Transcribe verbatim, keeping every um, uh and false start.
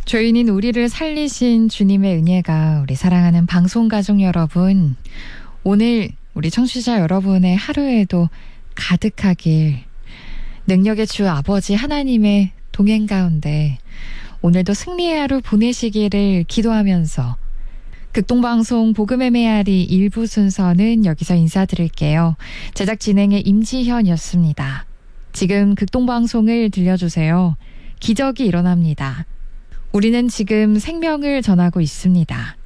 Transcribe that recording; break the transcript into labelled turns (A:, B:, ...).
A: 죄인인 우리를 살리신 주님의 은혜가 우리 사랑하는 방송가족 여러분, 오늘 우리 청취자 여러분의 하루에도 가득하길 능력의 주 아버지 하나님의 동행 가운데 오늘도 승리의 하루 보내시기를 기도하면서 극동방송 복음의 메아리 일부 순서는 여기서 인사드릴게요. 제작 진행의 임지현이었습니다. 지금 극동방송을 들려주세요. 기적이 일어납니다. 우리는 지금 생명을 전하고 있습니다.